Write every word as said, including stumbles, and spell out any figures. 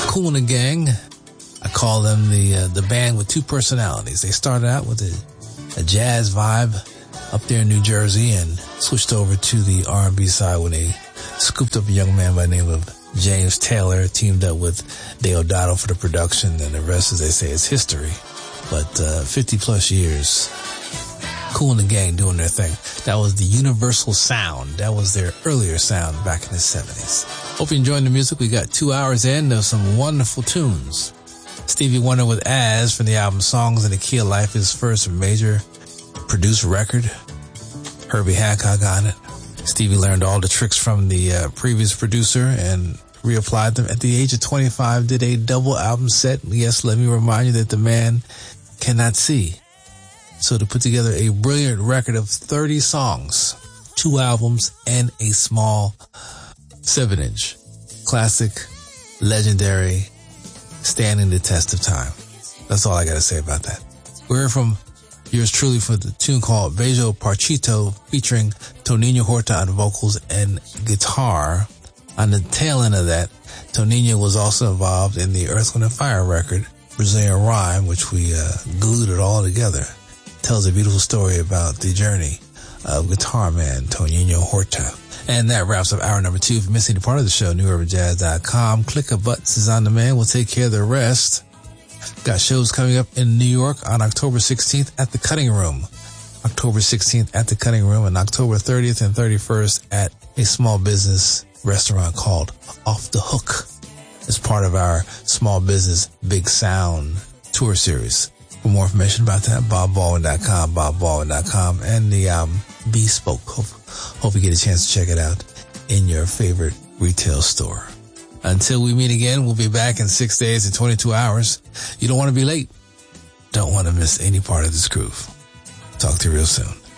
Kool and the Gang. I call them the uh, the band with two personalities. They started out with a, a jazz vibe up there in New Jersey and switched over to the R and B side when they scooped up a young man by the name of James Taylor, teamed up with Deodato for the production, and the rest, as they say, is history. But uh, fifty plus years, Kool and the Gang doing their thing. That was the Universal Sound. That was their earlier sound back in the seventies. Hope you're enjoying the music. We got two hours in of some wonderful tunes. Stevie Wonder with As from the album Songs in the Key of Life, his first major produced record. Herbie Hancock on it. Stevie learned all the tricks from the uh, previous producer and reapplied them. At the age of twenty-five, did a double album set. Yes, let me remind you that the man cannot see. So to put together a brilliant record of thirty songs, two albums, and a small seven inch. Classic, legendary, standing the test of time. That's all I got to say about that. We're from yours truly for the tune called Bejo Parchito, featuring Toninho Horta on vocals and guitar. On the tail end of that, Toninho was also involved in the Earth, Wind and Fire record, Brazilian Rhyme, which we uh, glued it all together. Tells a beautiful story about the journey of guitar man Toninho Horta. And that wraps up hour number two. If you're missing a part of the show, new urban jazz dot com. Click a buttons is on demand. We'll take care of the rest. Got shows coming up in New York on October sixteenth at the Cutting Room. October sixteenth at the Cutting Room, and October thirtieth and thirty-first at a small business restaurant called Off the Hook. It's part of our Small Business Big Sound tour series. For more information about that, bob baldwin dot com, bob baldwin dot com, and the um, Bespoke. Hope, hope you get a chance to check it out in your favorite retail store. Until we meet again, we'll be back in six days and twenty-two hours. You don't want to be late. Don't want to miss any part of this groove. Talk to you real soon.